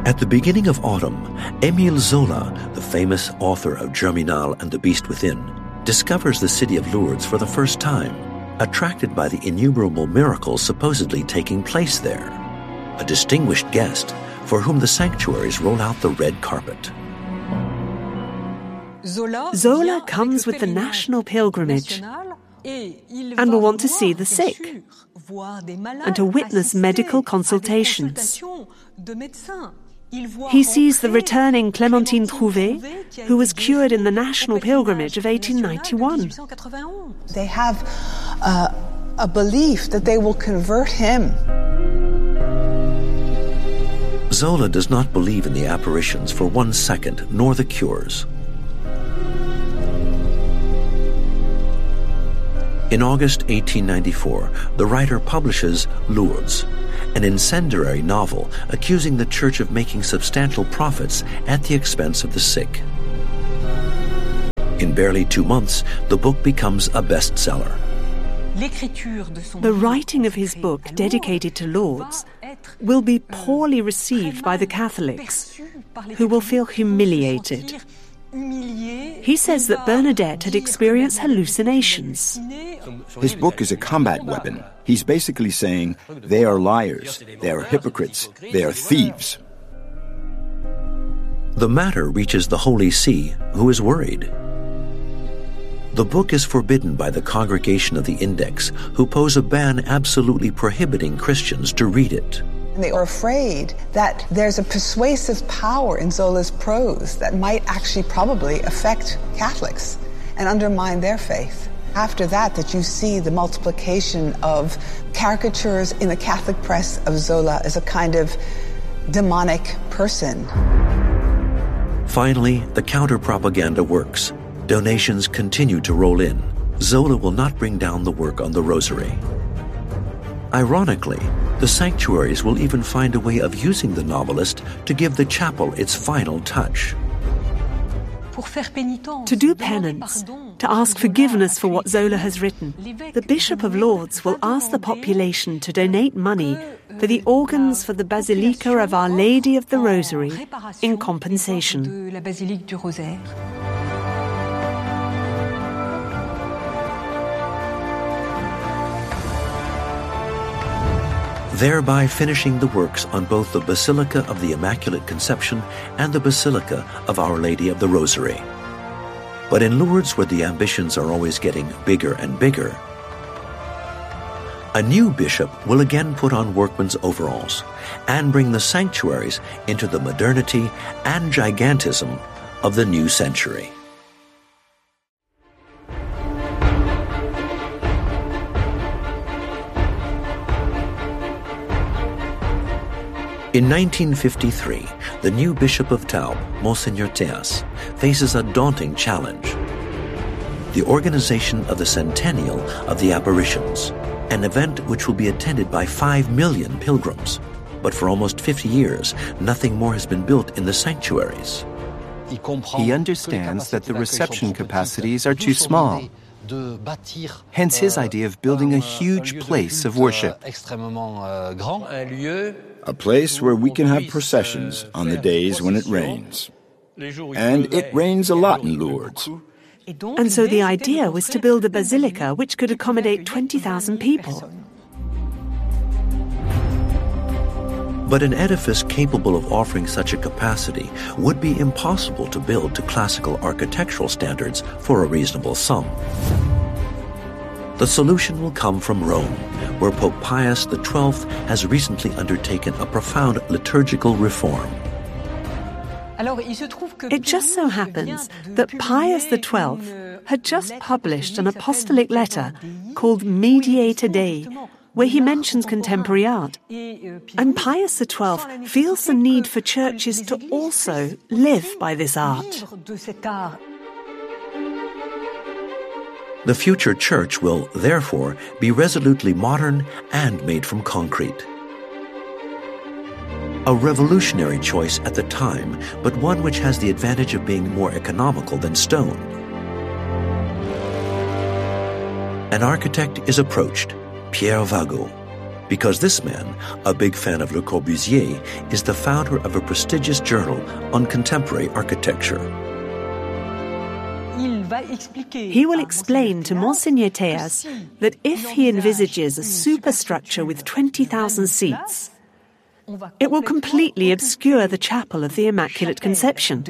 At the beginning of autumn, Émile Zola, the famous author of Germinal and the Beast Within, discovers the city of Lourdes for the first time, attracted by the innumerable miracles supposedly taking place there. A distinguished guest for whom the sanctuaries roll out the red carpet. Zola comes with the national pilgrimage and will want to see the sick and to witness medical consultations. He sees the returning Clémentine Trouvé, who was cured in the national pilgrimage of 1891. They have a belief that they will convert him. Zola does not believe in the apparitions for 1 second, nor the cures. In August 1894, the writer publishes Lourdes, an incendiary novel accusing the Church of making substantial profits at the expense of the sick. In barely 2 months, the book becomes a bestseller. The writing of his book, dedicated to Lourdes, will be poorly received by the Catholics, who will feel humiliated. He says that Bernadette had experienced hallucinations. His book is a combat weapon. He's basically saying, they are liars, they are hypocrites, they are thieves. The matter reaches the Holy See, who is worried. The book is forbidden by the Congregation of the Index, who pose a ban absolutely prohibiting Christians to read it. They are afraid that there's a persuasive power in Zola's prose that might actually probably affect Catholics and undermine their faith. After that you see the multiplication of caricatures in the Catholic press of Zola as a kind of demonic person. Finally, the counter-propaganda works. Donations continue to roll in. Zola will not bring down the work on the Rosary. Ironically, the sanctuaries will even find a way of using the novelist to give the chapel its final touch. To do penance, to ask forgiveness for what Zola has written, the Bishop of Lourdes will ask the population to donate money for the organs for the Basilica of Our Lady of the Rosary in compensation. Thereby finishing the works on both the Basilica of the Immaculate Conception and the Basilica of Our Lady of the Rosary. But in Lourdes, where the ambitions are always getting bigger and bigger, a new bishop will again put on workman's overalls and bring the sanctuaries into the modernity and gigantism of the new century. In 1953, the new Bishop of Tarbes, Monseigneur Théas, faces a daunting challenge: the organization of the Centennial of the Apparitions, an event which will be attended by 5 million pilgrims. But for almost 50 years, nothing more has been built in the sanctuaries. He understands that the reception capacities are too small. Hence his idea of building a huge place of worship. A place where we can have processions on the days when it rains. And it rains a lot in Lourdes. And so the idea was to build a basilica which could accommodate 20,000 people. But an edifice capable of offering such a capacity would be impossible to build to classical architectural standards for a reasonable sum. The solution will come from Rome, where Pope Pius XII has recently undertaken a profound liturgical reform. It just so happens that Pius XII had just published an apostolic letter called Mediator Dei, where he mentions contemporary art. And Pius XII feels the need for churches to also live by this art. The future church will, therefore, be resolutely modern and made from concrete. A revolutionary choice at the time, but one which has the advantage of being more economical than stone. An architect is approached, Pierre Vago, because this man, a big fan of Le Corbusier, is the founder of a prestigious journal on contemporary architecture. He will explain to Monseigneur Théas that if he envisages a superstructure with 20,000 seats, it will completely obscure the chapel of the Immaculate Conception.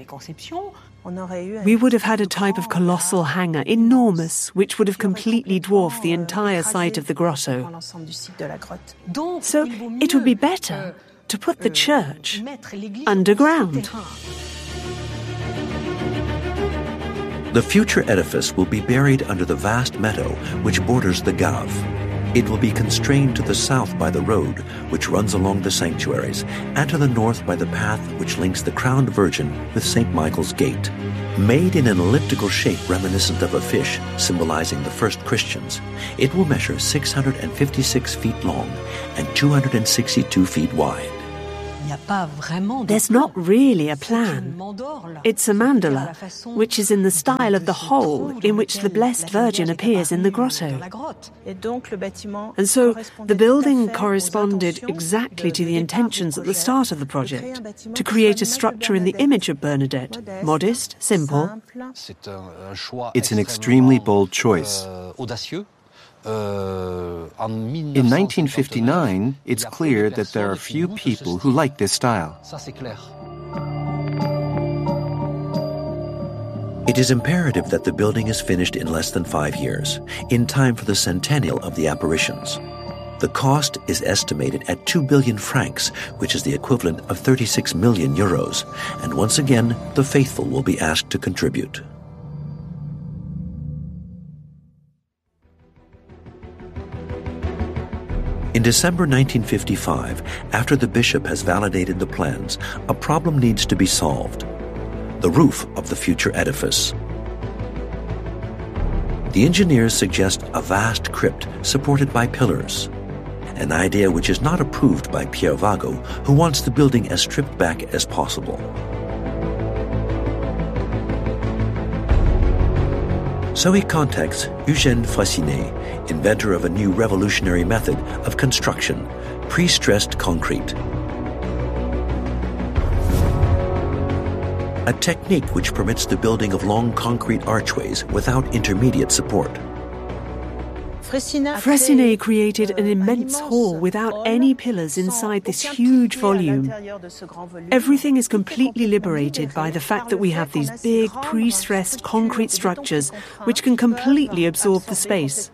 We would have had a type of colossal hangar, enormous, which would have completely dwarfed the entire site of the grotto. So it would be better to put the church underground. The future edifice will be buried under the vast meadow which borders the Gave. It will be constrained to the south by the road which runs along the sanctuaries, and to the north by the path which links the Crowned Virgin with St. Michael's Gate. Made in an elliptical shape reminiscent of a fish, symbolizing the first Christians, it will measure 656 feet long and 262 feet wide. There's not really a plan. It's a mandala, which is in the style of the hole in which the Blessed Virgin appears in the grotto. And so the building corresponded exactly to the intentions at the start of the project, to create a structure in the image of Bernadette, modest, simple. It's an extremely bold choice. In 1959, it's clear that there are few people who like this style. It is imperative that the building is finished in less than 5 years, in time for the centennial of the apparitions. The cost is estimated at 2 billion francs, which is the equivalent of 36 million euros, and once again, the faithful will be asked to contribute. In December 1955, after the bishop has validated the plans, a problem needs to be solved: the roof of the future edifice. The engineers suggest a vast crypt supported by pillars, an idea which is not approved by Pierre Vago, who wants the building as stripped back as possible. So he contacts Eugène Freycinet, inventor of a new revolutionary method of construction, pre-stressed concrete. A technique which permits the building of long concrete archways without intermediate support. Freycinet created an immense hall without any pillars inside this huge volume. Everything is completely liberated by the fact that we have these big pre-stressed concrete structures which can completely absorb the space.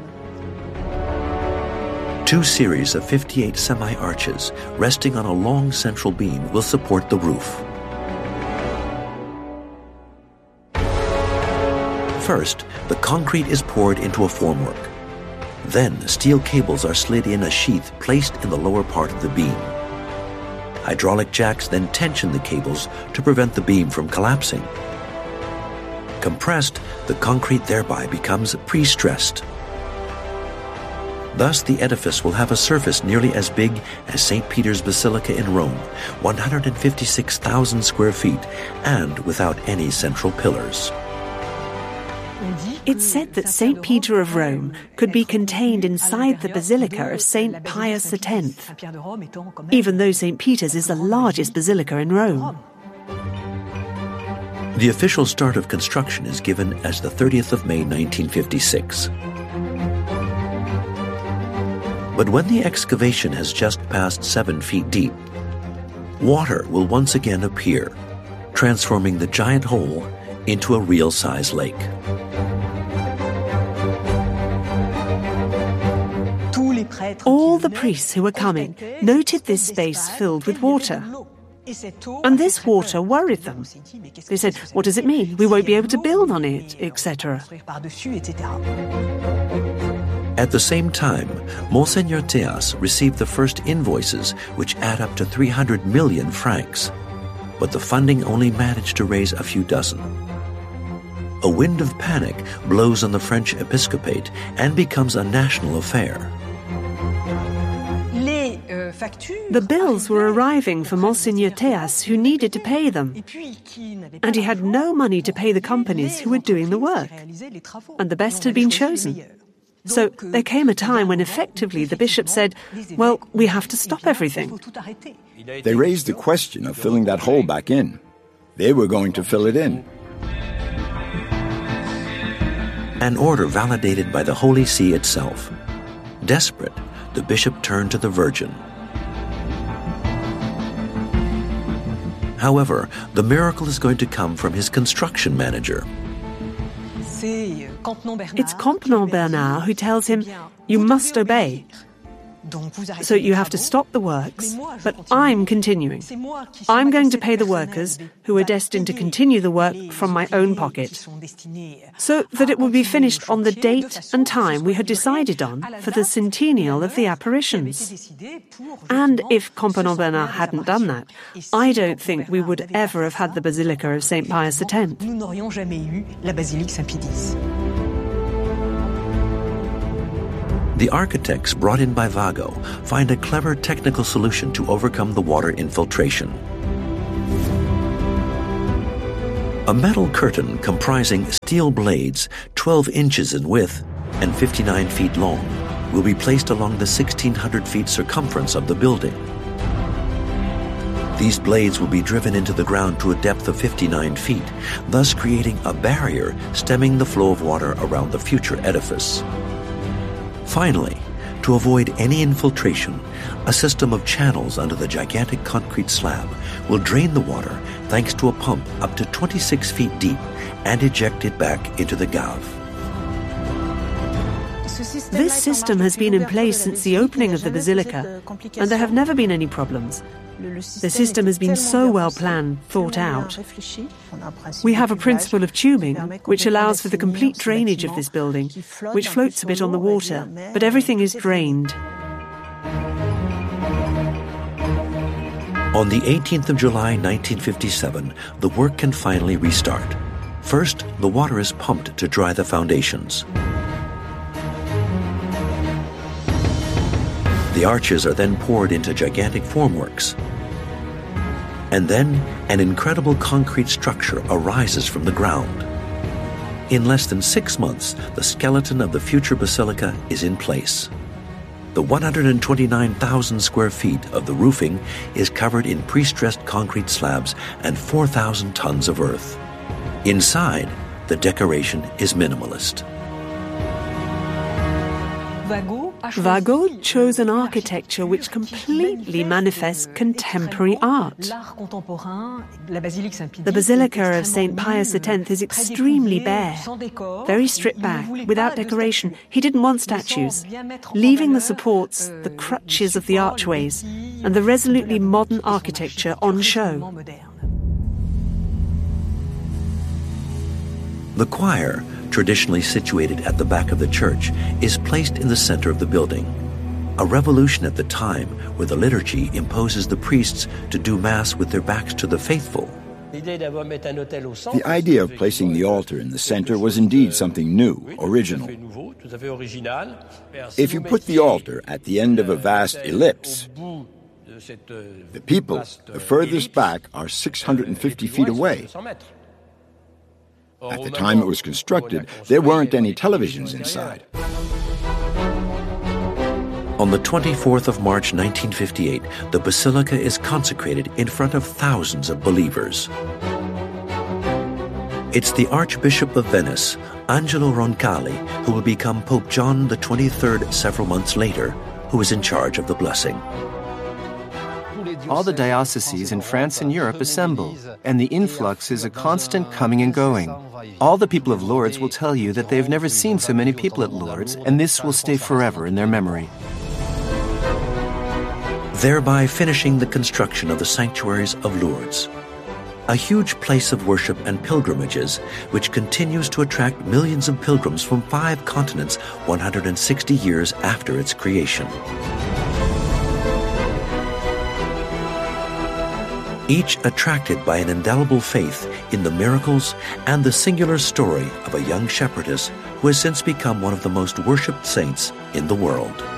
2 series of 58 semi-arches resting on a long central beam will support the roof. First, the concrete is poured into a formwork. Then, steel cables are slid in a sheath placed in the lower part of the beam. Hydraulic jacks then tension the cables to prevent the beam from collapsing. Compressed, the concrete thereby becomes pre-stressed. Thus, the edifice will have a surface nearly as big as St. Peter's Basilica in Rome, 156,000 square feet, and without any central pillars. It's said that St. Peter of Rome could be contained inside the Basilica of St. Pius X, even though St. Peter's is the largest basilica in Rome. The official start of construction is given as the 30th of May 1956. But when the excavation has just passed 7 feet deep, water will once again appear, transforming the giant hole into a real-size lake. All the priests who were coming noted this space filled with water. And this water worried them. They said, "What does it mean? We won't be able to build on it," etc. At the same time, Monseigneur Théas received the first invoices, which add up to 300 million francs. But the funding only managed to raise a few dozen. A wind of panic blows on the French episcopate and becomes a national affair. The bills were arriving for Monseigneur Théas, who needed to pay them. And he had no money to pay the companies who were doing the work. And the best had been chosen: So there came a time when effectively the bishop said, well, we have to stop everything. They raised the question of filling that hole back in. They were going to fill it in. An order validated by the Holy See itself. Desperate, the bishop turned to the Virgin. However, the miracle is going to come from his construction manager. It's Campenon Bernard who tells him, you must obey. So you have to stop the works, but I'm continuing. I'm going to pay the workers who are destined to continue the work from my own pocket, so that it will be finished on the date and time we had decided on for the centennial of the apparitions. And if Campenon Bernard hadn't done that, I don't think we would ever have had the Basilica of St. Pius X. The architects brought in by Vago find a clever technical solution to overcome the water infiltration. A metal curtain comprising steel blades 12 inches in width and 59 feet long will be placed along the 1,600 feet circumference of the building. These blades will be driven into the ground to a depth of 59 feet, thus creating a barrier stemming the flow of water around the future edifice. Finally, to avoid any infiltration, a system of channels under the gigantic concrete slab will drain the water thanks to a pump up to 26 feet deep and eject it back into the Gave. This system has been in place since the opening of the Basilica, and there have never been any problems. The system has been so well planned, thought out. We have a principle of tubing, which allows for the complete drainage of this building, which floats a bit on the water, but everything is drained. On the 18th of July 1957, the work can finally restart. First, the water is pumped to dry the foundations. The arches are then poured into gigantic formworks. And then an incredible concrete structure arises from the ground. In less than 6 months, the skeleton of the future basilica is in place. The 129,000 square feet of the roofing is covered in pre-stressed concrete slabs and 4,000 tons of earth. Inside, the decoration is minimalist. Vago chose an architecture which completely manifests contemporary art. The Basilica of St. Pius X is extremely bare, very stripped back, without decoration. He didn't want statues, leaving the supports, the crutches of the archways, and the resolutely modern architecture on show. The choir, traditionally situated at the back of the church, is placed in the center of the building. A revolution at the time where the liturgy imposes the priests to do Mass with their backs to the faithful. The idea of placing the altar in the center was indeed something new, original. If you put the altar at the end of a vast ellipse, the people, the furthest back, are 650 feet away. At the time it was constructed, there weren't any televisions inside. On the 24th of March 1958, the basilica is consecrated in front of thousands of believers. It's the Archbishop of Venice, Angelo Roncalli, who will become Pope John XXIII several months later, who is in charge of the blessing. All the dioceses in France and Europe assemble, and the influx is a constant coming and going. All the people of Lourdes will tell you that they've never seen so many people at Lourdes, and this will stay forever in their memory. Thereby finishing the construction of the sanctuaries of Lourdes, a huge place of worship and pilgrimages which continues to attract millions of pilgrims from 5 continents 160 years after its creation. Each attracted by an indelible faith in the miracles and the singular story of a young shepherdess who has since become one of the most worshipped saints in the world.